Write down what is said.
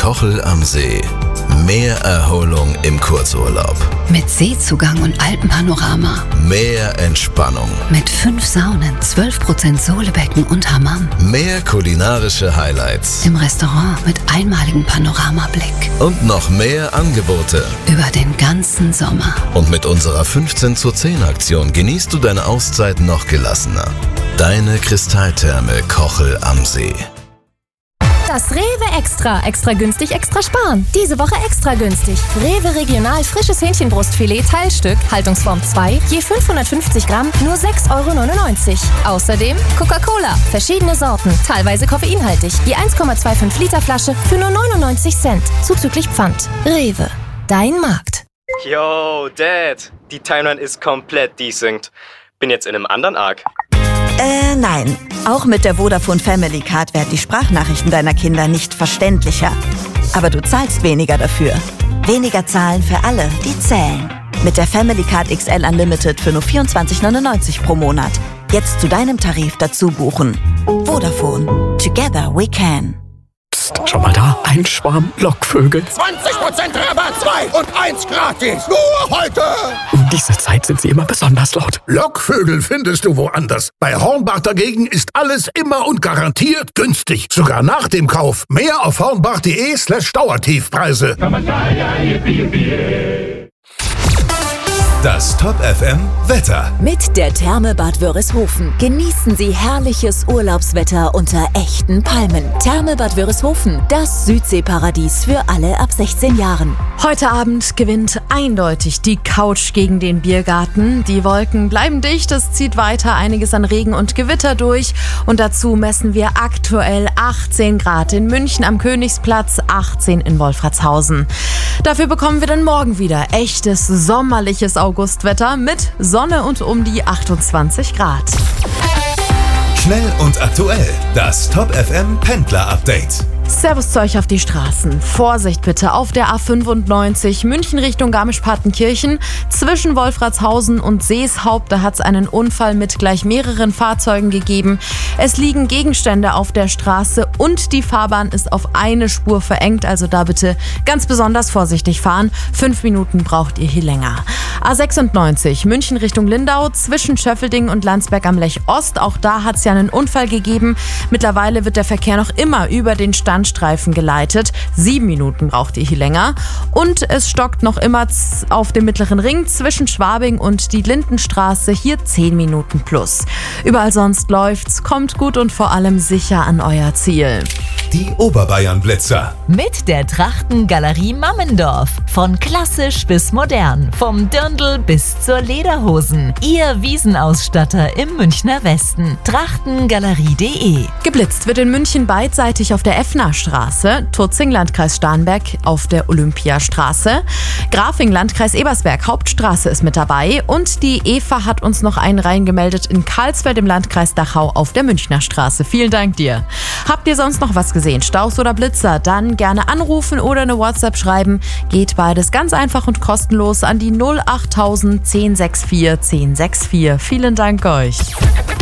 Kochel am See. Mehr Erholung im Kurzurlaub. Mit Seezugang und Alpenpanorama. Mehr Entspannung. Mit 5 Saunen, 12% Sohlebecken und Hammam. Mehr kulinarische Highlights. Im Restaurant mit einmaligem Panoramablick. Und noch mehr Angebote. Über den ganzen Sommer. Und mit unserer 15:10 Aktion genießt du deine Auszeit noch gelassener. Deine Kristalltherme Kochel am See. Das Rewe Extra. Extra günstig, extra sparen. Diese Woche extra günstig. Rewe Regional frisches Hähnchenbrustfilet Teilstück, Haltungsform 2, je 550 Gramm, nur 6,99 €. Außerdem Coca-Cola, verschiedene Sorten, teilweise koffeinhaltig. Je 1,25 Liter Flasche für nur 99 Cent, zuzüglich Pfand. Rewe, dein Markt. Yo, Dad, die Timeline ist komplett desynced. Bin jetzt in einem anderen Arc. Nein. Auch mit der Vodafone Family Card werden die Sprachnachrichten deiner Kinder nicht verständlicher. Aber du zahlst weniger dafür. Weniger zahlen für alle, die zählen. Mit der Family Card XL Unlimited für nur 24,99 € pro Monat. Jetzt zu deinem Tarif dazu buchen. Vodafone. Together we can. Psst, schau mal da. Ein Schwarm Lockvögel. 20% Rabatt, 2 und 1 gratis. Nur heute. Um diese Zeit sind sie immer besonders laut. Lockvögel findest du woanders. Bei Hornbach dagegen ist alles immer und garantiert günstig. Sogar nach dem Kauf. Mehr auf hornbach.de/Dauertiefpreise. Das Top FM Wetter. Mit der Therme Bad Wörishofen genießen Sie herrliches Urlaubswetter unter echten Palmen. Therme Bad Wörishofen, das Südseeparadies für alle ab 16 Jahren. Heute Abend gewinnt eindeutig die Couch gegen den Biergarten. Die Wolken bleiben dicht, es zieht weiter einiges an Regen und Gewitter durch. Und dazu messen wir aktuell 18 Grad in München am Königsplatz, 18 in Wolfratshausen. Dafür bekommen wir dann morgen wieder echtes sommerliches Augustwetter mit Sonne und um die 28 Grad. Schnell und aktuell. Das Top FM Pendler Update. Servus zu euch auf die Straßen. Vorsicht bitte auf der A95 München Richtung Garmisch-Partenkirchen. Zwischen Wolfratshausen und Seeshaupt, da hat es einen Unfall mit gleich mehreren Fahrzeugen gegeben. Es liegen Gegenstände auf der Straße und die Fahrbahn ist auf eine Spur verengt. Also da bitte ganz besonders vorsichtig fahren. 5 Minuten braucht ihr hier länger. A96 München Richtung Lindau zwischen Schöffelding und Landsberg am Lech Ost. Auch da hat es ja einen Unfall gegeben. Mittlerweile wird der Verkehr noch immer über den Standstreifen geleitet. 7 Minuten braucht ihr hier länger. Und es stockt noch immer auf dem Mittleren Ring zwischen Schwabing und die Lindenstraße. Hier 10 Minuten plus. Überall sonst läuft's. Kommt gut und vor allem sicher an euer Ziel. Die Oberbayern-Blitzer. Mit der Trachtengalerie Mammendorf. Von klassisch bis modern. Vom Dirndl bis zur Lederhosen. Ihr Wiesenausstatter im Münchner Westen. Trachtengalerie.de. Geblitzt wird in München beidseitig auf der Effnerstraße, Tutzing, Landkreis Starnberg auf der Olympiastraße, Grafing, Landkreis Ebersberg, Hauptstraße ist mit dabei und die Eva hat uns noch einen reingemeldet in Karlsfeld im Landkreis Dachau auf der Münchner Straße. Vielen Dank dir. Habt ihr sonst noch was gesehen? Staus oder Blitzer? Dann gerne anrufen oder eine WhatsApp schreiben. Geht beides ganz einfach und kostenlos an die 08000 1064 1064. Vielen Dank euch.